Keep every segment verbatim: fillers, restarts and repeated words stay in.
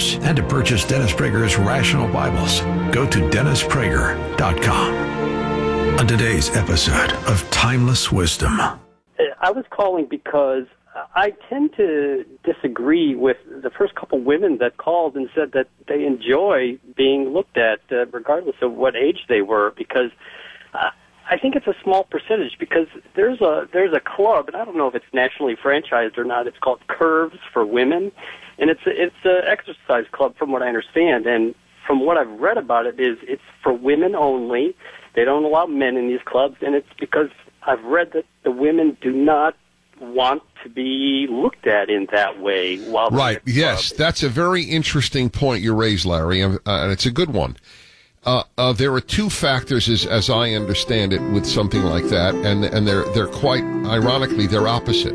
programs and to purchase Dennis Prager's Rational Bibles, go to dennis prager dot com. On today's episode of Timeless Wisdom. I was calling because I tend to disagree with the first couple women that called and said that they enjoy being looked at uh, regardless of what age they were, because uh, I think it's a small percentage, because there's a there's a club, and I don't know if it's nationally franchised or not. It's called Curves for Women, and it's a, it's an exercise club from what I understand. And from what I've read about it, is it's for women only. They don't allow men in these clubs, and it's because I've read that the women do not want to be looked at in that way. While right, yes, that's a very interesting point you raised, Larry, and uh, it's a good one. Uh, uh, there are two factors, as, as I understand it, with something like that, and and they're they're quite ironically they're opposite.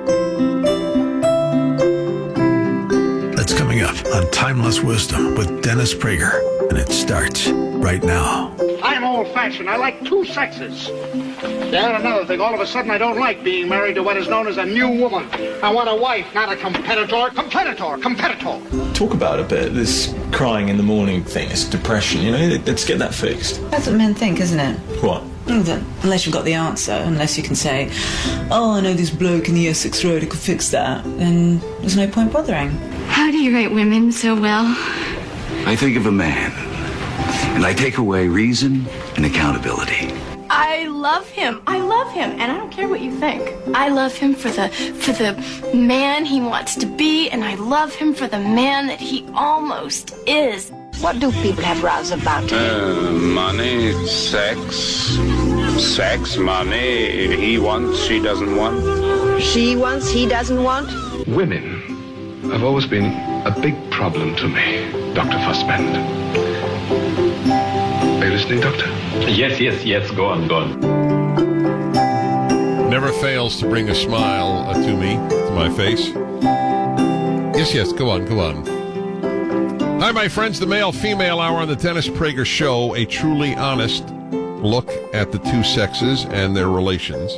That's coming up on Timeless Wisdom with Dennis Prager, and it starts right now. I'm old-fashioned. I like two sexes. Yeah, and another thing, all of a sudden I don't like being married to what is known as a new woman. I want a wife, not a competitor. Competitor, competitor. Talk about a bit, this crying in the morning thing, this depression, you know, let's get that fixed. That's what men think, isn't it? What? That unless you've got the answer, unless you can say, oh, I know this bloke in the Essex Road who could fix that, then there's no point bothering. How do you rate women so well? I think of a man, and I take away reason and accountability. I love him. I love him, and I don't care what you think. I love him for the for the man he wants to be, and I love him for the man that he almost is. What do people have rows about? Uh, money, sex, sex, money. He wants, she doesn't want. She wants, he doesn't want. Women have always been a big problem to me, Doctor Fussbend. Are you listening, Doctor? Yes, yes, yes. Go on, go on. Never fails to bring a smile uh, to me, to my face. Yes, yes, go on, go on. Hi, my friends, the male-female hour on the Dennis Prager Show, a truly honest look at the two sexes and their relations.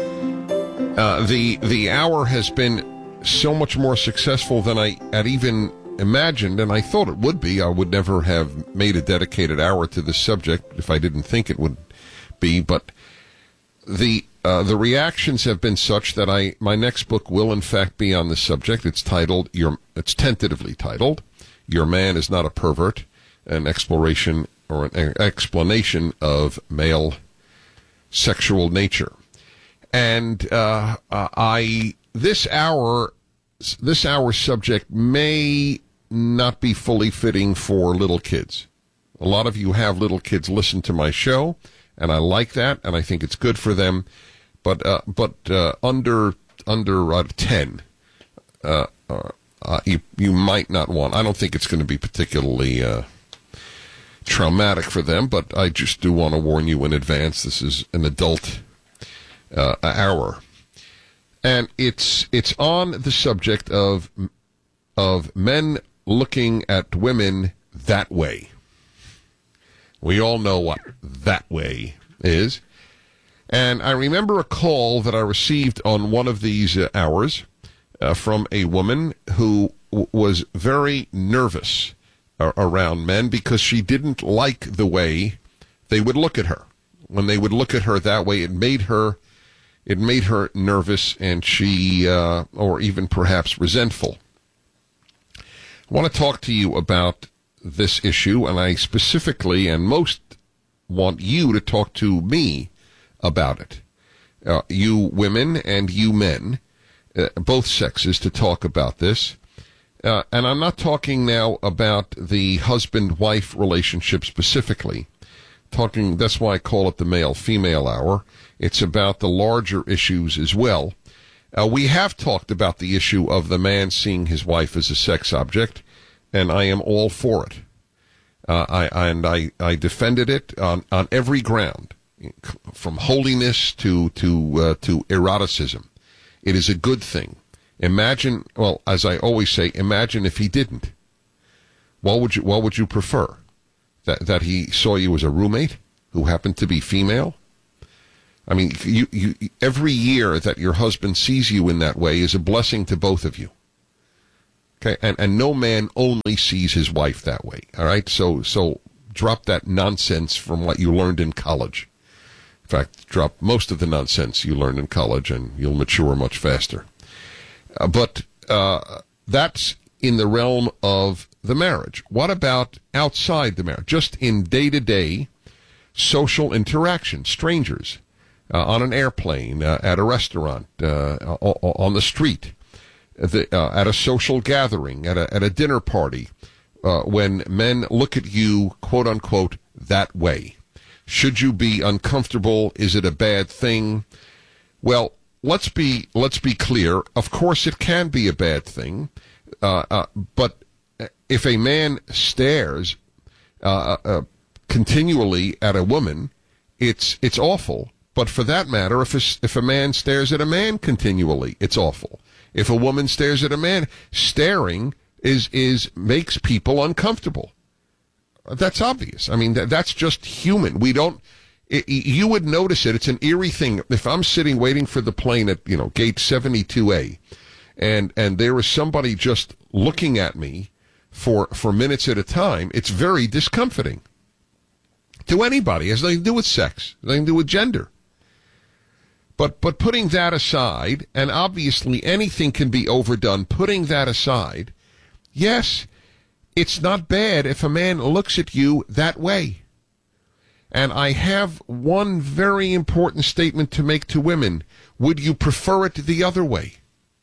Uh, the the hour has been so much more successful than I had even imagined, and I thought it would be. I would never have made a dedicated hour to this subject if I didn't think it would be, but the uh, the reactions have been such that I my next book will in fact be on the subject. It's titled, your, it's tentatively titled, Your Man is Not a Pervert, an exploration or an explanation of male sexual nature. And uh, uh, I this hour this hour's subject may not be fully fitting for little kids. A lot of you have little kids listen to my show, and I like that, and I think it's good for them. But uh, but uh, under under uh, ten, uh, uh, uh, you you might not want. I don't think it's going to be particularly uh, traumatic for them, but I just do want to warn you in advance. This is an adult uh, hour, and it's it's on the subject of of men looking at women that way. We all know what that way is. And I remember a call that I received on one of these uh, hours uh, from a woman who w- was very nervous uh, around men because she didn't like the way they would look at her. When they would look at her that way, it made her it made her nervous, and she, uh, or even perhaps resentful. I want to talk to you about this issue, and I specifically and most want you to talk to me about it. Uh, you women and you men, uh, both sexes, to talk about this. Uh, and I'm not talking now about the husband-wife relationship specifically. Talking, that's why I call it the male-female hour. It's about the larger issues as well. Uh, we have talked about the issue of the man seeing his wife as a sex object, and I am all for it. Uh, I, and I, I defended it on, on every ground, from holiness to to uh, to eroticism. It is a good thing. Imagine, well, as I always say, imagine if he didn't. What would you What would you prefer? That that he saw you as a roommate who happened to be female? I mean, you, you every year that your husband sees you in that way is a blessing to both of you. Okay, and and no man only sees his wife that way. All right, so so drop that nonsense from what you learned in college. In fact, drop most of the nonsense you learned in college, and you'll mature much faster. Uh, but uh, that's in the realm of the marriage. What about outside the marriage? Just in day-to-day social interaction, strangers, uh, on an airplane, uh, at a restaurant, uh, on the street, the, uh, at a social gathering, at a, at a dinner party, uh, when men look at you, quote unquote, that way. Should you be uncomfortable? Is it a bad thing? Well, let's be let's be clear. Of course, it can be a bad thing, uh, uh, but if a man stares uh, uh, continually at a woman, it's it's awful. But for that matter, if a, if a man stares at a man continually, it's awful. If a woman stares at a man, staring is is makes people uncomfortable. That's obvious. I mean, that, that's just human. We don't. It, you would notice it. It's an eerie thing. If I'm sitting waiting for the plane at you know gate seventy-two A, and and there is somebody just looking at me for for minutes at a time, it's very discomforting to anybody. It has nothing to do with sex. It has nothing to do with gender. But but putting that aside, and obviously anything can be overdone, putting that aside, yes, it's not bad if a man looks at you that way. And I have one very important statement to make to women. Would you prefer it the other way?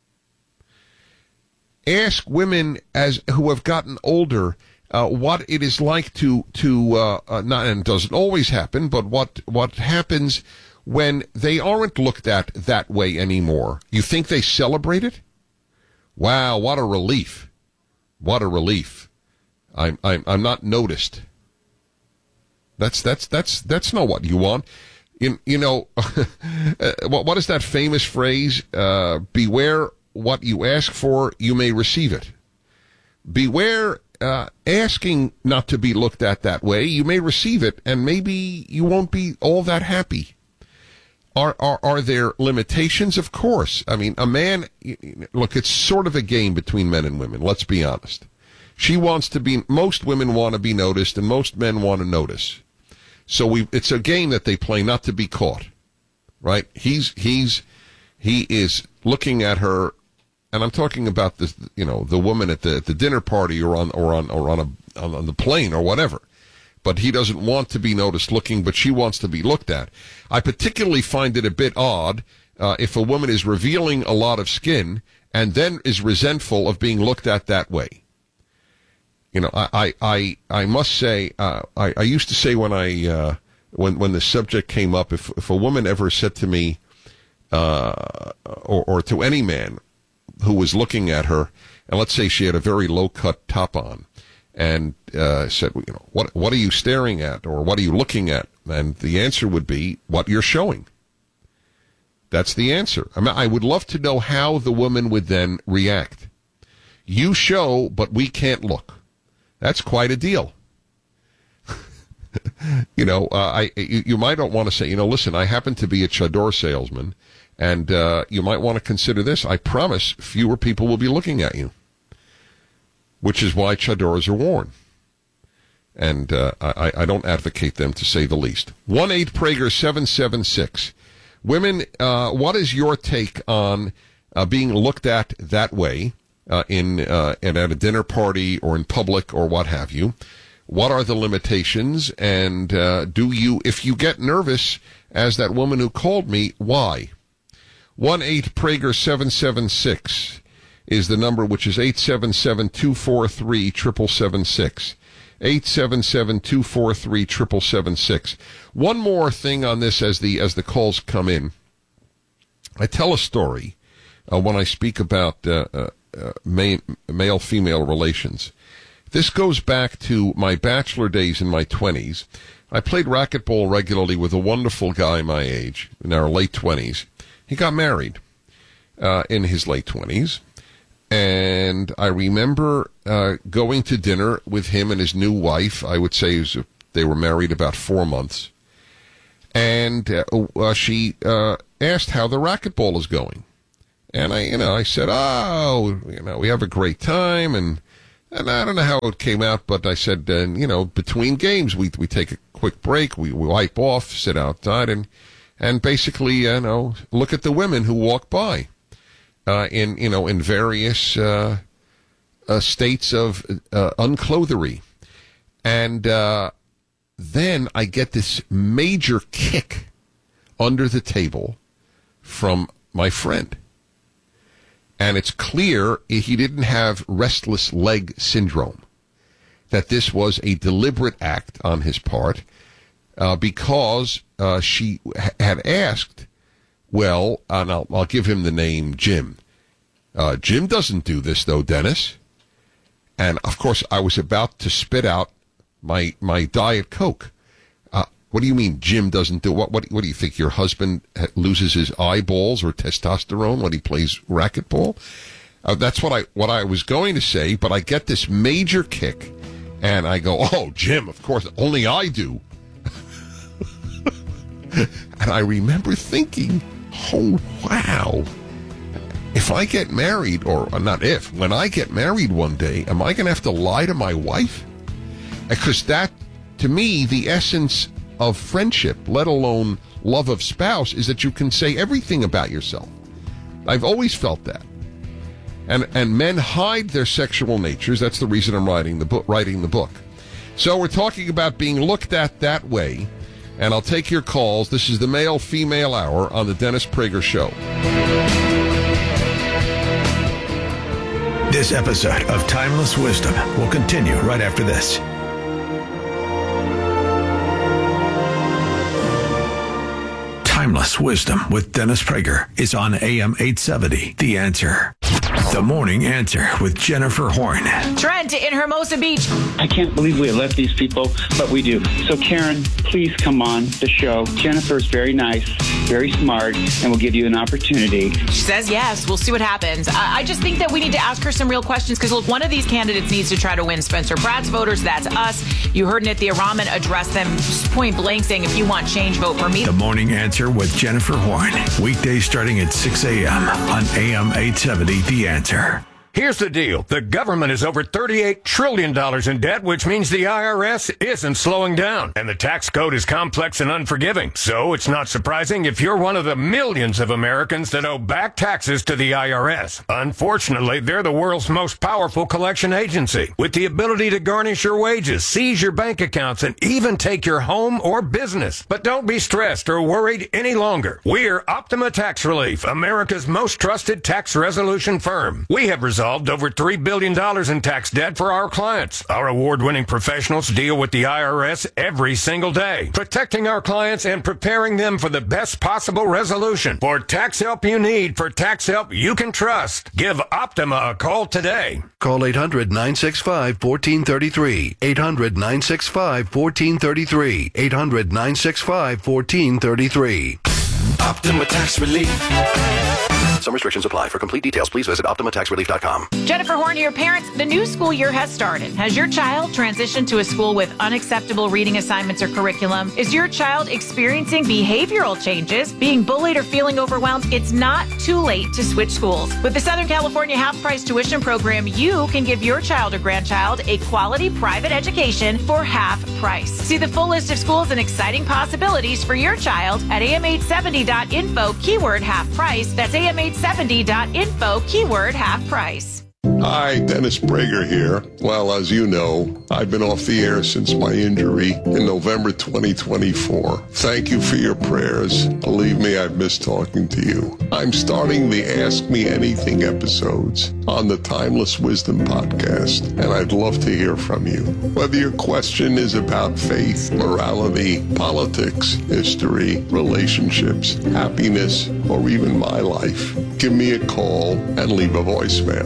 Ask women as who have gotten older uh, what it is like to to uh, uh, not, and it doesn't always happen, but what what happens when they aren't looked at that way anymore. You think they celebrate it? Wow, what a relief! What a relief! I'm I'm I'm not noticed. That's that's that's that's not what you want. You, you know, what what is that famous phrase? Uh, beware what you ask for, you may receive it. Beware uh, asking not to be looked at that way. You may receive it, and maybe you won't be all that happy. Are are are there limitations? Of course. I mean, a man. Look, it's sort of a game between men and women. Let's be honest. She wants to be. Most women want to be noticed, and most men want to notice. So we. It's a game that they play not to be caught. Right? He's he's he is looking at her. And I'm talking about the, you know, the woman at the at the dinner party or on or on or on a on, on the plane or whatever. But he doesn't want to be noticed looking, but she wants to be looked at. I particularly find it a bit odd uh, if a woman is revealing a lot of skin and then is resentful of being looked at that way. You know, I I I, I must say, uh, I I used to say when I uh, when when the subject came up, if if a woman ever said to me, uh, or or to any man who was looking at her, and let's say she had a very low-cut top on, and uh, said, you know, what what are you staring at, or what are you looking at? And the answer would be, what you're showing. That's the answer. I mean, I would love to know how the woman would then react. You show, but we can't look. That's quite a deal. you know, uh, I you, you might not want to say, you know, listen, I happen to be a chador salesman, and uh, you might want to consider this. I promise fewer people will be looking at you, which is why chadors are worn. And uh, I, I don't advocate them, to say the least. one eight Prager seven seven six. Women, uh, what is your take on uh, being looked at that way uh, in uh, and at a dinner party or in public or what have you? What are the limitations? And uh, do you, if you get nervous, as that woman who called me, why? one eight Prager seven seven six is the number, which is eight seven seven, two four three, seven seven seven six. eight seven seven, two four three, seven seven seven six. One more thing on this as the as the calls come in. I tell a story uh, when I speak about uh, uh, uh, male-female relations. This goes back to my bachelor days in my twenties. I played racquetball regularly with a wonderful guy my age, in our late twenties. He got married uh, in his late twenties. And I remember uh, going to dinner with him and his new wife. I would say was, they were married about four months. And uh, uh, she uh, asked how the racquetball is going. And I, you know, I said, oh, you know, we have a great time, and and I don't know how it came out, but I said, uh, you know, between games, we we take a quick break, we, we wipe off, sit outside, and and basically, you know, look at the women who walk by, uh, in you know, in various uh, uh, states of uh, unclothery, and uh, then I get this major kick under the table from my friend. And it's clear he didn't have restless leg syndrome, that this was a deliberate act on his part, uh, because uh, she ha- had asked, well, and I'll, I'll give him the name Jim. Uh, Jim doesn't do this, though, Dennis. And, of course, I was about to spit out my my Diet Coke. Uh, what do you mean Jim doesn't do what? What, what do you think? Your husband loses his eyeballs or testosterone when he plays racquetball? Uh, that's what I what I was going to say, but I get this major kick, and I go, oh, Jim, of course, only I do. And I remember thinking, oh, wow. If I get married, or not if, when I get married one day, am I going to have to lie to my wife? Because that, to me, the essence of friendship, let alone love of spouse, is that you can say everything about yourself. I've always felt that. And and men hide their sexual natures. That's the reason I'm writing the book. Writing the book. So we're talking about being looked at that way, and I'll take your calls. This is the Male-Female Hour on the Dennis Prager Show. This episode of Timeless Wisdom will continue right after this. Timeless Wisdom with Dennis Prager is on A M eight seventy. The Answer. The Morning Answer with Jennifer Horn. Trent in Hermosa Beach. I can't believe we have let these people, but we do. So, Karen, please come on the show. Jennifer is very nice, very smart, and will give you an opportunity. She says yes. We'll see what happens. I, I just think that we need to ask her some real questions because, look, one of these candidates needs to try to win Spencer Pratt's voters. That's us. You heard Nithya Raman address them point blank saying, if you want change, vote for me. The Morning Answer with Jennifer Horn. Weekdays starting at six a.m. on A M eight seventy. The Answer. Here's the deal. The government is over thirty-eight trillion dollars in debt, which means the I R S isn't slowing down. And the tax code is complex and unforgiving. So it's not surprising if you're one of the millions of Americans that owe back taxes to the I R S. Unfortunately, they're the world's most powerful collection agency, with the ability to garnish your wages, seize your bank accounts, and even take your home or business. But don't be stressed or worried any longer. We're Optima Tax Relief, America's most trusted tax resolution firm. We have resolved over three billion dollars in tax debt for our clients. Our award-winning professionals deal with the I R S every single day, protecting our clients and preparing them for the best possible resolution. For tax help you need, for tax help you can trust, give Optima a call today. Call eight hundred, nine six five, one four three three. eight hundred, nine six five, one four three three. eight hundred, nine six five, one four three three. Optima Tax Relief. Some restrictions apply. For complete details, please visit Optima Tax Relief dot com. Jennifer Horn, your parents, the new school year has started. Has your child transitioned to a school with unacceptable reading assignments or curriculum? Is your child experiencing behavioral changes, being bullied, or feeling overwhelmed? It's not too late to switch schools. With the Southern California half-price tuition program, you can give your child or grandchild a quality private education for half price. See the full list of schools and exciting possibilities for your child at A M eight seventy dot info, keyword half price. That's A M eight seventy dot info, keyword half price. Hi, Dennis Prager here. Well, as you know, I've been off the air since my injury in November twenty twenty-four. Thank you for your prayers. Believe me, I've missed talking to you. I'm starting the Ask Me Anything episodes on the Timeless Wisdom podcast, and I'd love to hear from you. Whether your question is about faith, morality, politics, history, relationships, happiness, or even my life, give me a call and leave a voicemail.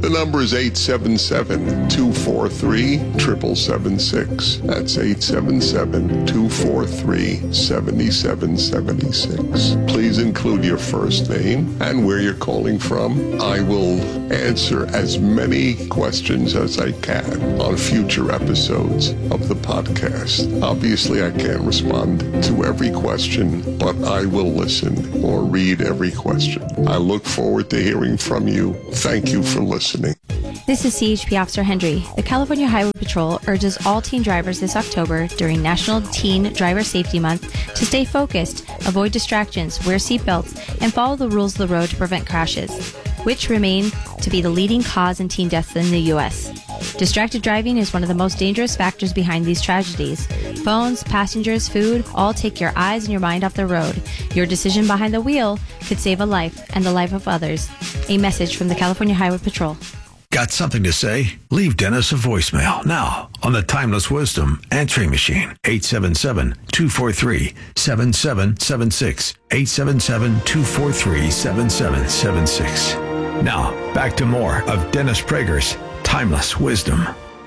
The number is eight seven seven, two four three, seven seven seven six. That's eight seven seven, two four three, seven seven seven six. Please include your first name and where you're calling from. I will answer as many questions as I can on future episodes of the podcast. Obviously, I can't respond to every question, but I will listen or read every question. I look forward to hearing from you. Thank you for listening. This is C H P Officer Hendry. The California Highway Patrol urges all teen drivers this October during National Teen Driver Safety Month to stay focused, avoid distractions, wear seatbelts, and follow the rules of the road to prevent crashes, which remain to be the leading cause in teen deaths in the U S. Distracted driving is one of the most dangerous factors behind these tragedies. Phones, passengers, food, all take your eyes and your mind off the road. Your decision behind the wheel could save a life and the life of others. A message from the California Highway Patrol. Got something to say? Leave Dennis a voicemail now on the Timeless Wisdom answering machine. eight seven seven, two four three, seven seven seven six. eight seven seven, two four three, seven seven seven six. Now, back to more of Dennis Prager's Timeless Wisdom.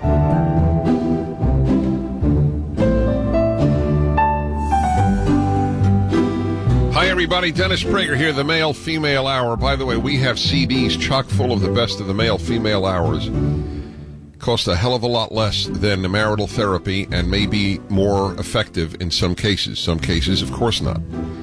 Hi, everybody. Dennis Prager here, the Male-Female Hour. By the way, we have C Ds chock full of the best of the Male-Female Hours. Cost a hell of a lot less than the marital therapy and may be more effective in some cases. Some cases, of course not.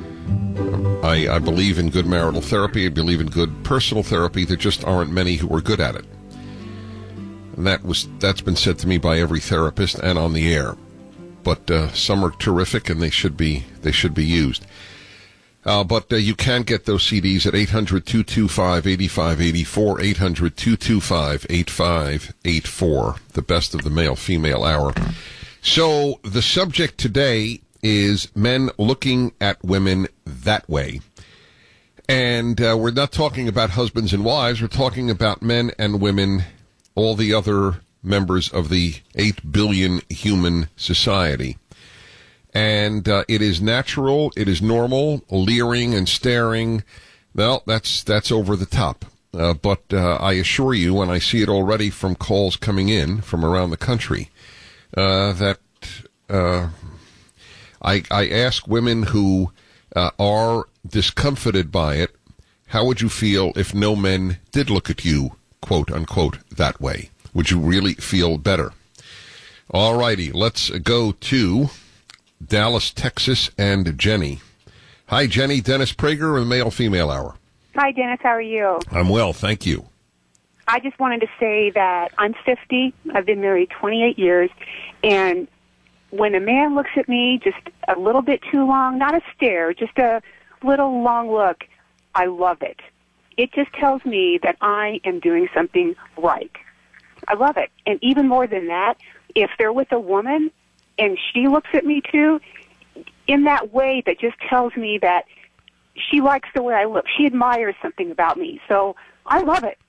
I, I believe in good marital therapy. I believe in good personal therapy. There just aren't many who are good at it. And that was, that's been said to me by every therapist and on the air. But uh, some are terrific, and they should be they should be used. Uh, but uh, you can get those C Ds at eight hundred, two two five, eight five eight four, eight hundred, two two five, eight five eight four, the best of the male-female hour. So the subject today is men looking at women that way. And uh, we're not talking about husbands and wives. We're talking about men and women, all the other members of the eight billion human society. And uh, it is natural, it is normal, leering and staring. Well, that's that's over the top. Uh, but uh, I assure you, and I see it already from calls coming in from around the country, uh, that uh, I, I ask women who uh, are discomfited by it, how would you feel if no men did look at you, quote unquote, that way? Would you really feel better? All righty, let's go to Dallas, Texas, and Jenny. Hi, Jenny. Dennis Prager with Male-Female Hour. Hi, Dennis. How are you? I'm well, thank you. I just wanted to say that I'm fifty. I've been married twenty-eight years, and when a man looks at me just a little bit too long, not a stare, just a little long look, I love it. It just tells me that I am doing something right. I love it. And even more than that, if they're with a woman and she looks at me too, in that way that just tells me that she likes the way I look. She admires something about me. So I love it.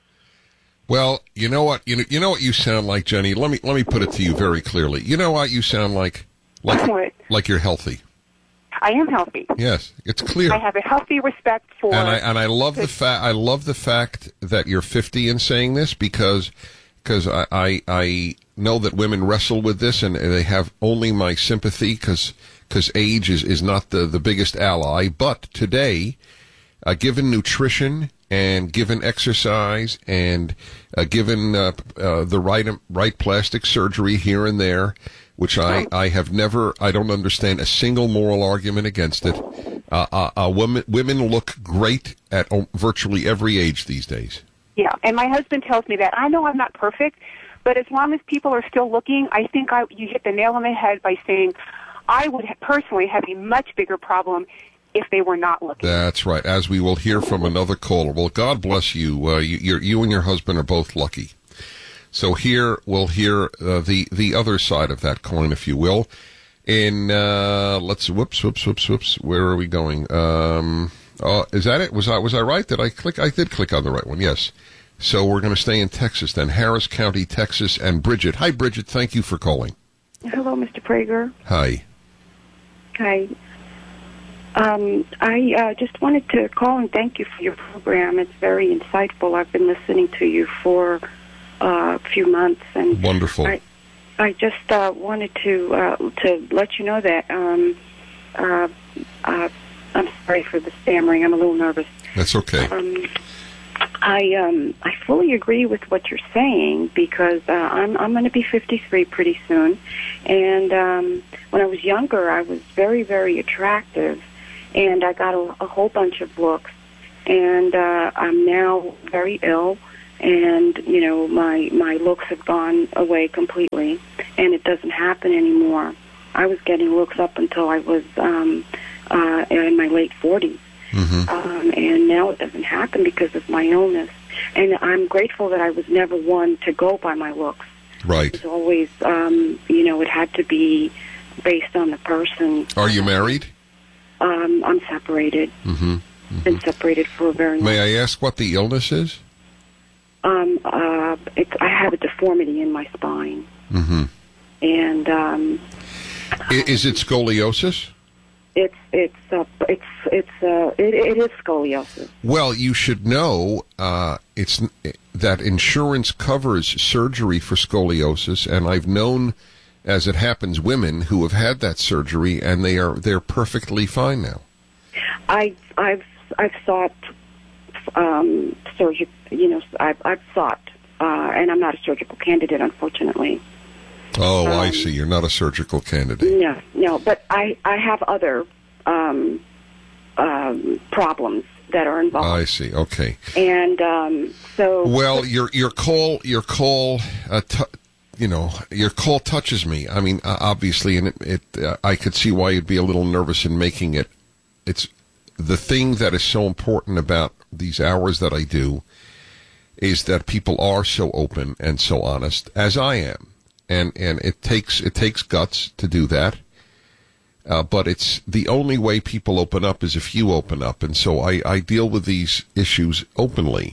Well, you know what? You know, you know what you sound like, Jenny? Let me let me put it to you very clearly. You know what you sound like? Like, like you're healthy. I am healthy. Yes, it's clear. I have a healthy respect for. And I and I love the fact I love the fact that you're fifty and saying this because because I, I I know that women wrestle with this and they have only my sympathy because because age is, is not the, the biggest ally. But today, uh, given nutrition and given exercise and uh, given uh, uh, the right right plastic surgery here and there, which I, I have never, I don't understand a single moral argument against it. Uh, uh, uh, women, women look great at virtually every age these days. Yeah, and my husband tells me that. I know I'm not perfect, but as long as people are still looking, I think I, you hit the nail on the head by saying I would ha- personally have a much bigger problem if they were not looking. That's right, as we will hear from another caller. Well, God bless you. Uh, you, you're, you and your husband are both lucky. So here we'll hear uh, the the other side of that coin, if you will. In uh, let's whoops whoops whoops whoops. Where are we going? Um, uh, is that it? Was I was I right? Did I click? I did click on the right one. Yes. So we're going to stay in Texas then, Harris County, Texas, and Bridget. Hi, Bridget. Thank you for calling. Hello, Mister Prager. Hi. Hi. Um, I uh, just wanted to call and thank you for your program. It's very insightful. I've been listening to you for uh, a few months, and wonderful. I, I just uh, wanted to uh, to let you know that um, uh, uh, I'm sorry for the stammering. I'm a little nervous. That's okay. Um, I um, I fully agree with what you're saying because uh, I'm I'm going to be fifty-three pretty soon, and um, when I was younger, I was very very attractive, and I got a, a whole bunch of looks, and uh, I'm now very ill, and you know my my looks have gone away completely, and it doesn't happen anymore. I was getting looks up until I was um, uh, in my late forties. Mm-hmm. Um, and now it doesn't happen because of my illness. And I'm grateful that I was never one to go by my looks. Right. It was always, um, you know, it had to be based on the person. Are you married? Um, I'm separated. Mm-hmm. Mm-hmm. Been separated for a very long time. May I ask what the illness is? Um, uh, it's, I have a deformity in my spine. Mm-hmm. And um, I, is it scoliosis? It's it's uh, it's it's uh, it, it is scoliosis. Well, you should know uh, it's that insurance covers surgery for scoliosis, and I've known, as it happens, women who have had that surgery, and they are they're perfectly fine now. I I've I've sought um, surgery. You know, I've I've sought, uh, and I'm not a surgical candidate, unfortunately. Oh, um, I see. You're not a surgical candidate. No, no, but I, I have other um, um, problems that are involved. I see. Okay. And um, so, well, your your call your call, uh, t- you know, your call touches me. I mean, uh, obviously, and it, it uh, I could see why you'd be a little nervous in making it. It's the thing that is so important about these hours that I do is that people are so open and so honest, as I am. And and it takes it takes guts to do that, uh, but it's the only way people open up is if you open up. And so I, I deal with these issues openly,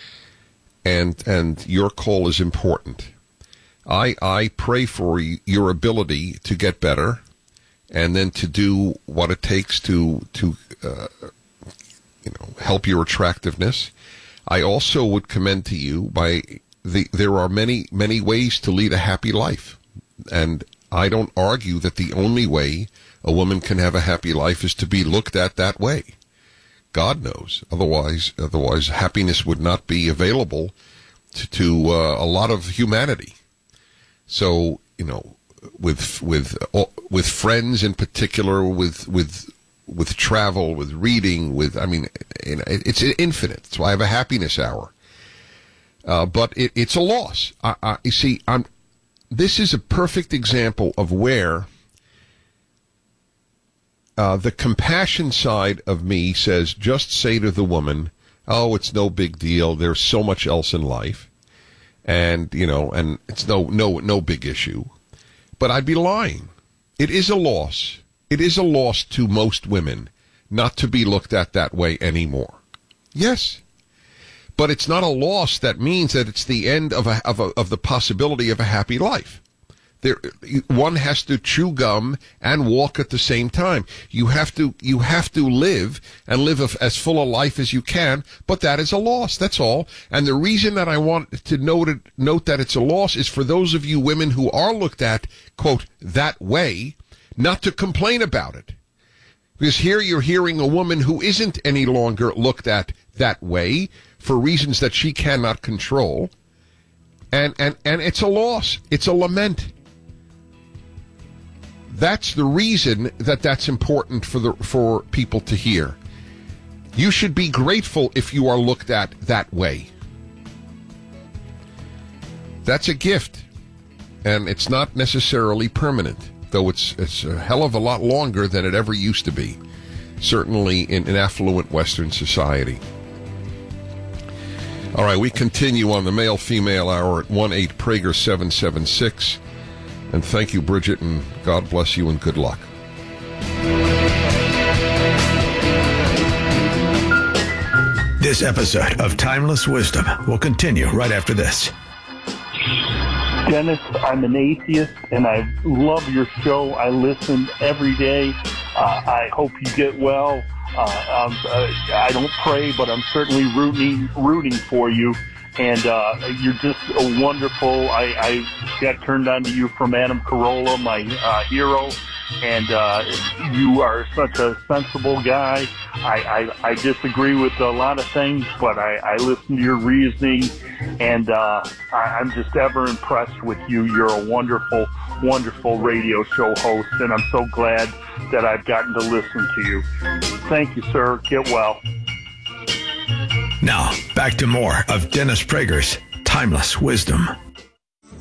and and your call is important. I I pray for your ability to get better, and then to do what it takes to to uh, you know help your attractiveness. I also would commend to you by. The, there are many, many ways to lead a happy life. And I don't argue that the only way a woman can have a happy life is to be looked at that way. God knows. Otherwise, otherwise happiness would not be available to, to uh, a lot of humanity. So, you know, with with with friends in particular, with with with travel, with reading, with I mean, it's infinite. That's why I have a happiness hour. Uh, but it, it's a loss. I, I, you see, I'm, this is a perfect example of where uh, the compassion side of me says, just say to the woman, oh, it's no big deal. There's so much else in life. And, you know, and it's no, no, no big issue. But I'd be lying. It is a loss. It is a loss to most women not to be looked at that way anymore. Yes. But it's not a loss that means that it's the end of a, of a, of the possibility of a happy life. There, one has to chew gum and walk at the same time. You have to you have to live and live a, as full a life as you can. But that is a loss. That's all. And the reason that I want to note it, note that it's a loss is for those of you women who are looked at, quote, that way, not to complain about it. Because here you're hearing a woman who isn't any longer looked at that way for reasons that she cannot control, and, and, and it's a loss. It's a lament. That's the reason that that's important for the for people to hear. You should be grateful if you are looked at that way. That's a gift, and it's not necessarily permanent, though it's it's a hell of a lot longer than it ever used to be, certainly in an affluent Western society. All right, we continue on the male-female hour at one eight Prager seven seven six. And thank you, Bridget, and God bless you and good luck. This episode of Timeless Wisdom will continue right after this. Dennis, I'm an atheist, and I love your show. I listen every day. Uh, I hope you get well. Uh, um, uh, I don't pray, but I'm certainly rooting rooting for you. And uh, you're just a wonderful. I, I got turned on to you from Adam Carolla, my uh, hero, and uh, you are such a sensible guy. I, I, I disagree with a lot of things, but I, I listen to your reasoning, and uh, I, I'm just ever impressed with you. You're a wonderful, wonderful radio show host, and I'm so glad that I've gotten to listen to you. Thank you, sir. Get well. Now, back to more of Dennis Prager's Timeless Wisdom.